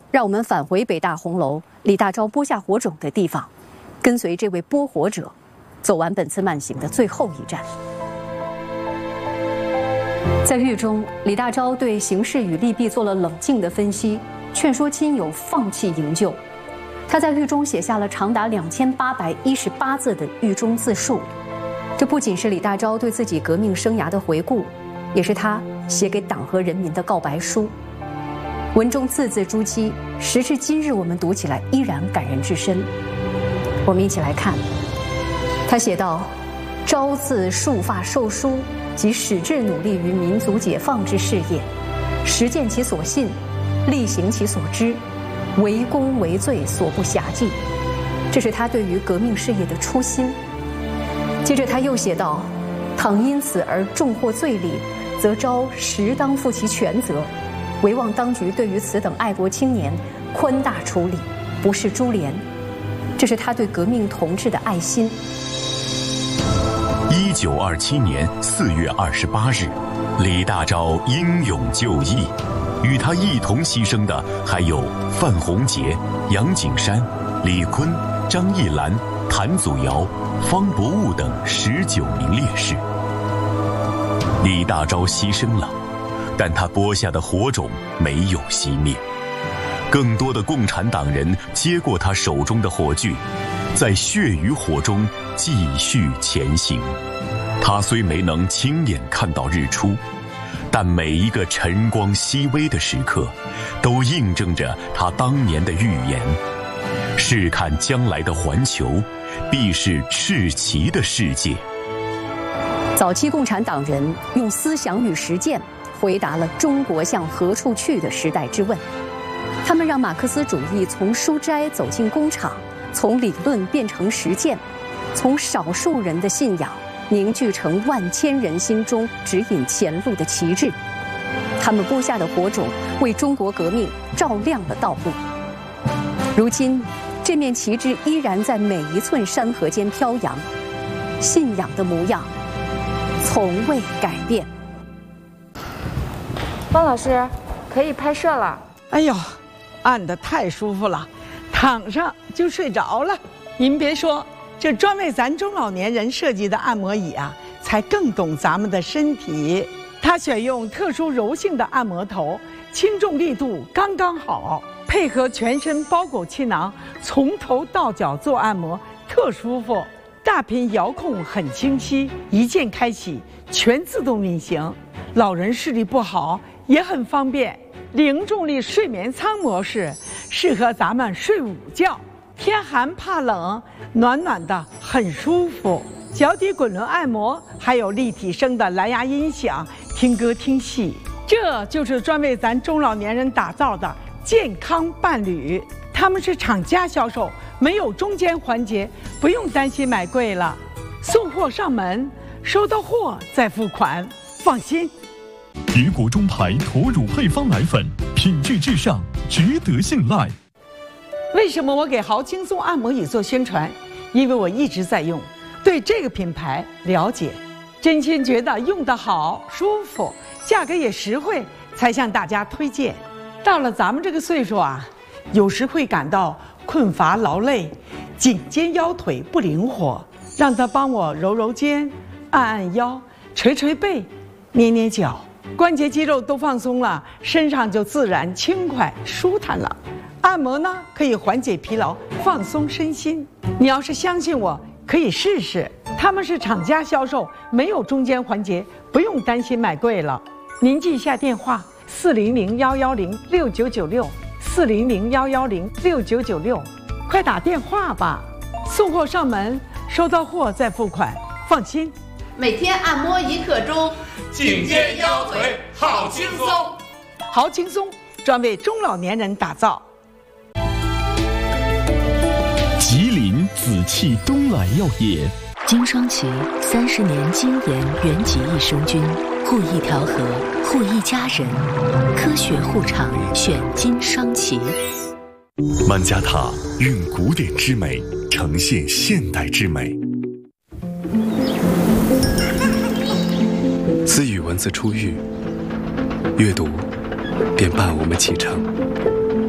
让我们返回北大红楼李大钊播下火种的地方，跟随这位播火者，走完本次慢行的最后一站。在狱中，李大钊对形势与利弊做了冷静的分析，劝说亲友放弃营救。他在狱中写下了长达2818字的狱中自述，这不仅是李大钊对自己革命生涯的回顾，也是他写给党和人民的告白书。文中字字珠玑，时至今日我们读起来依然感人至深。我们一起来看，他写道：朝自束发受书，即矢志努力于民族解放之事业，实践其所信，力行其所知，为公为罪所不暇计。这是他对于革命事业的初心。接着他又写道：倘因此而重获罪理，则昭实当负其全责，唯望当局对于此等爱国青年宽大处理，不是株连。这是他对革命同志的爱心。 1927年4月28日，李大钊英勇就义，与他一同牺牲的还有范洪杰、杨景山、李坤、张一兰、谭祖尧、方伯悟等19名烈士。李大钊牺牲了，但他播下的火种没有熄灭，更多的共产党人接过他手中的火炬，在血与火中继续前行。他虽没能亲眼看到日出，但每一个晨光熹微的时刻，都印证着他当年的预言：试看将来的环球，必是赤旗的世界。 早期共产党人用思想与实践回答了中国向何处去的时代之问。他们让马克思主义从书斋走进工厂，从理论变成实践，从少数人的信仰凝聚成万千人心中指引前路的旗帜。他们播下的火种为中国革命照亮了道路。如今，这面旗帜依然在每一寸山河间飘扬，信仰的模样从未改变。 方老师，可以拍摄了。 哎呦，按得太舒服了，躺上就睡着了。您别说，这专为咱中老年人设计的按摩椅啊，才更懂咱们的身体。它选用特殊柔性的按摩头，轻重力度刚刚好，配合全身包裹气囊，从头到脚做按摩，特舒服。大屏遥控很清晰，一键开启，全自动运行。老人视力不好也很方便。零重力睡眠舱模式适合咱们睡午觉，天寒怕冷，暖暖的很舒服。脚底滚轮按摩，还有立体声的蓝牙音响，听歌听戏。这就是专为咱中老年人打造的健康伴侣。他们是厂家销售，没有中间环节，不用担心买贵了。送货上门，收到货再付款，放心。 别国中牌驼乳配方奶粉，品质至上，值得信赖。 为什么我给豪轻松按摩椅做宣传？因为我一直在用，对这个品牌了解，真心觉得用得好、舒服，价格也实惠，才向大家推荐。到了咱们这个岁数啊，有时会感到困乏劳累，颈肩腰腿不灵活，让他帮我揉揉肩、按按腰、捶捶背、捏捏脚，关节肌肉都放松了，身上就自然轻快舒坦了。按摩呢，可以缓解疲劳，放松身心。你要是相信我，可以试试。他们是厂家销售，没有中间环节，不用担心买贵了。您记一下电话：400-110-6996，400-110-6996，快打电话吧。送货上门，收到货再付款，放心。 每天按摩1刻钟， 颈肩腰腿好轻松。 好轻松，专为中老年人打造。 吉林紫气东来药业， 金双旗30年精研原籍益生菌，护益调和，护益家人，科学护场选金双旗。 曼加塔用古典之美呈现现代之美。 自与文字出狱，阅读便伴我们启程。